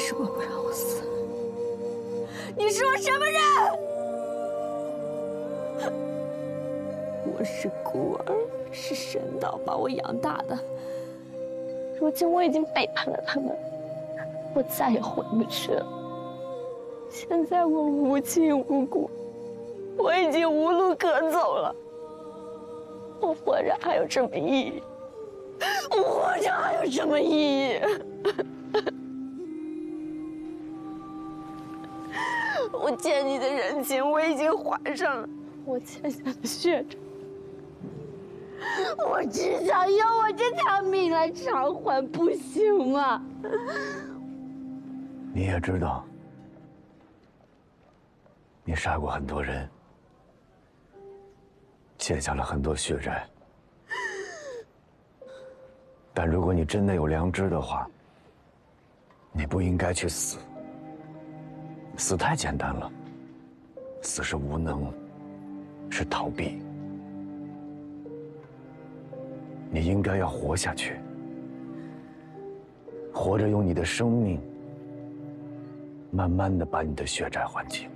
什么不让我死？你是我什么人？我是孤儿，是神道把我养大的。如今我已经背叛了他们，我再也回不去了。现在我无亲无故，我已经无路可走了。我活着还有什么意义？我活着还有什么意义？我欠你的人情我已经还上了，我欠下的血债，我只想用我这条命来偿还，不行吗？ 你也知道，你杀过很多人，欠下了很多血债。但如果你真的有良知的话，你不应该去死。死太简单了，死是无能，是逃避。你应该要活下去，活着用你的生命，慢慢的把你的血债还清。